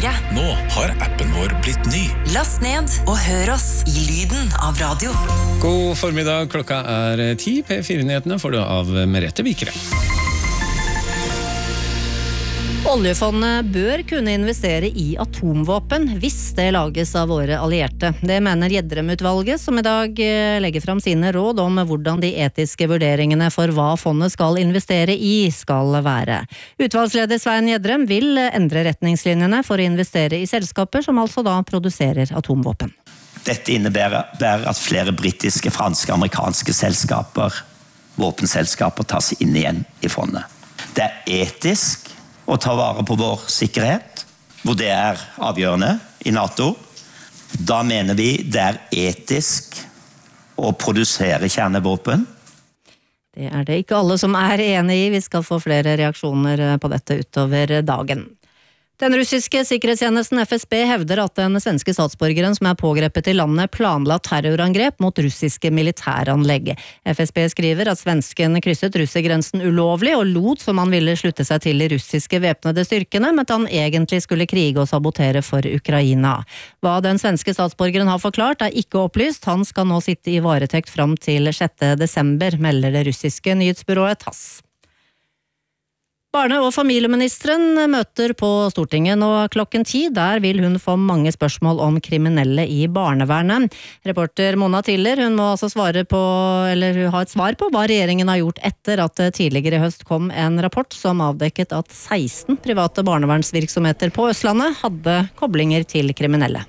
P4. Nå har appen vår blitt ny. Last ned og hør oss i lyden av radio. God formiddag, klokka 10. P4-nyhetene får du av Merete Vikre. Oljefondet bør kunne investere i atomvåpen hvis det lages av våre allierte. Det mener Gjedrem-utvalget, som i dag legger fram sine råd om hvordan de etiske vurderingene for hva fondet skal investere i skal være. Utvalgsleder Svein Gjedrem vil endre retningslinjene for å investere i selskaper som altså da produserer atomvåpen. Dette innebærer at flere britiske, franske og amerikanske selskaper, våpenselskaper, tas inn igjen i fondet. Det er etisk å ta vare på vår sikkerhet, hvor det er avgjørende i NATO. Da mener vi det er etisk å produsere kjernevåpen. Det er det ikke alle som er enig i. Vi skal få flere reaksjoner på dette utover dagen. Den russiske sikkerhetstjenesten FSB hevder at den svenske statsborgeren som er pågrepet i landet planla terrorangrep mot russiske militæranlegg. FSB skriver at svensken krysset russergrensen ulovlig og lot som han ville slutte seg til de russiske væpnede styrkene, men at han egentlig skulle krige og sabotere for Ukraina. Hva den svenske statsborgeren har forklart er ikke opplyst. Han skal nå sitte i varetekt fram til 6. desember, melder det russiske nyhetsbyrået TASS. Barne- og familieministeren møter på Stortinget nå klokken 10. Der vil hun få mange spørsmål om kriminelle i barnevernet. Reporter Mona Tiller, hun må altså ha et svar på hva regjeringen har gjort etter at tidligere i høst kom en rapport som avdekket at 16 private barnevernsvirksomheter på Østlandet hadde koblinger til kriminelle.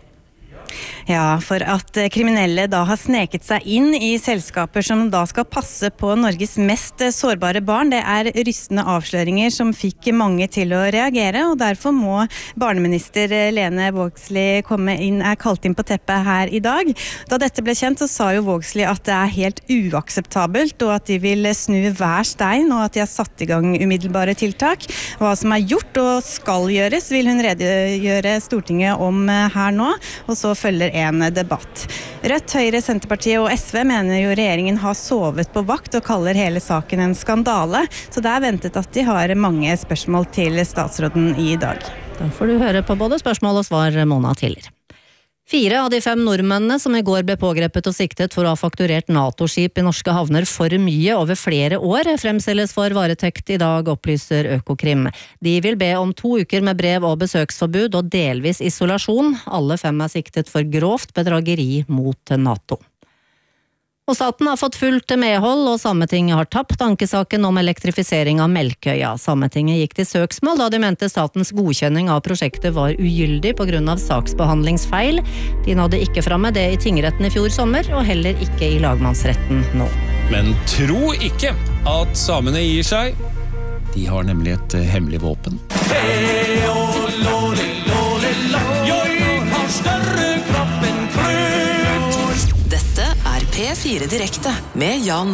Ja, for at kriminelle da har sneket seg inn i selskaper som da skal passe på Norges mest sårbare barn. Det er rystende avsløringer som fikk mange til å reagere, og derfor må barneminister Lene Vågslid er kalt inn på teppet her i dag. Da dette ble kjent, så sa jo Vågslid at det er helt uakseptabelt, og at de vil snu hver stein, og at de har satt i gang umiddelbare tiltak. Hva som er gjort og skal gjøres, vil hun redegjøre Stortinget om her nå, og så følger en debatt. Rødt, Høyre, Senterpartiet og SV mener jo regjeringen har sovet på vakt og kaller hele saken en skandale, så det er ventet at de har mange spørsmål til statsråden i dag. Da får du høre på både spørsmål og svar, Mona Tiller. 4 av de 5 nordmennene som i går ble pågrepet og siktet for å ha fakturert NATO-skip i norske havner for mye over flere år, fremstilles for varetekt i dag, opplyser Økokrim. De vil be om 2 uker med brev- og besøksforbud og delvis isolasjon. Alle 5 er siktet for grovt bedrageri mot NATO. Og staten har fått fullt medhold, og Sametinget har tapt ankesaken om elektrifisering av Melkøya. Sametinget gikk til søksmål da de mente statens godkjenning av prosjektet var ugyldig på grunn av saksbehandlingsfeil. De nådde ikke fram med det i tingretten i fjor sommer, og heller ikke i lagmannsretten nå. Men tro ikke at samene gir seg. De har nemlig et hemmelig våpen. Hei, å, låle, låle, låle. Jeg har større kraft enn krøt. Dette er P4 Direkte med Jan